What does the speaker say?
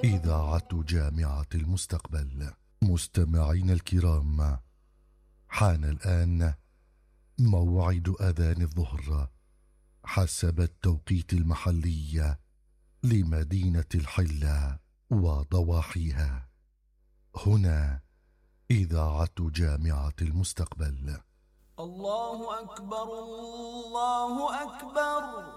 إذاعة جامعة المستقبل. مستمعين الكرام، حان الآن موعد أذان الظهر حسب التوقيت المحلي لمدينة الحلة وضواحيها. هنا إذاعة جامعة المستقبل. الله أكبر الله أكبر.